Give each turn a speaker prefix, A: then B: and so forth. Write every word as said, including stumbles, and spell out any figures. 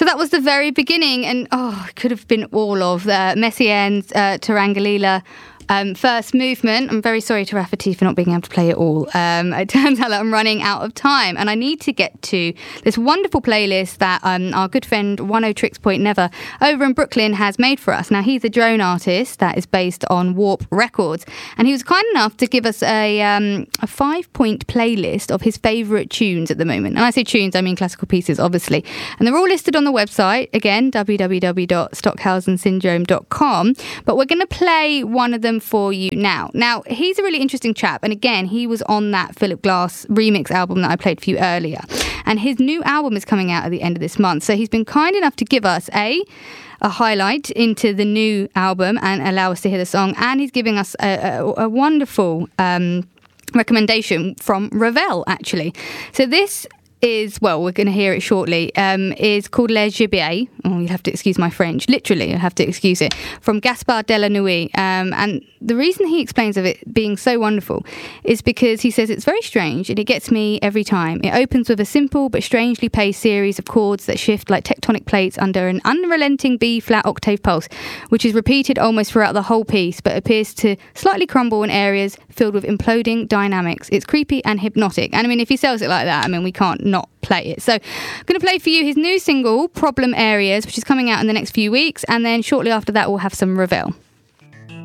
A: So that was the very beginning, and oh, it could have been all of the Messiaen's uh, Tarangalila um, first movement. I'm very sorry to Rafferty for not being able to play it all. Um, it turns out that I'm running out of time, and I need to get to this wonderful playlist that um, our good friend One O Tricks Point Never over in Brooklyn has made for us. Now, he's a drone artist that is based on Warp Records, and he was kind enough to give us a, um, a five-point playlist of his favourite tunes at the moment. And I say tunes, I mean classical pieces, obviously. And they're all listed on the website, again, w w w dot stockhausen syndrome dot com. But we're going to play one of them for you now. Now, he's a really interesting chap. And again, he was on that Philip Glass remix album that I played for you earlier. And his new album is coming out at the end of this month. So he's been kind enough to give us a... a highlight into the new album and allow us to hear the song. And he's giving us a, a, a wonderful um, recommendation from Ravel, actually. So this is, well, we're going to hear it shortly, um, is called Les Gibier. Oh, you'll have to excuse my French. Literally, you'll have to excuse it. From Gaspard Delanoë. Um, and the reason he explains of it being so wonderful is because he says it's very strange and it gets me every time. It opens with a simple but strangely paced series of chords that shift like tectonic plates under an unrelenting B-flat octave pulse, which is repeated almost throughout the whole piece, but appears to slightly crumble in areas filled with imploding dynamics. It's creepy and hypnotic. And I mean, if he sells it like that, I mean, we can't not play it. So I'm going to play for you his new single, Problem Areas, which is coming out in the next few weeks. And then shortly after that, we'll have some Ravel.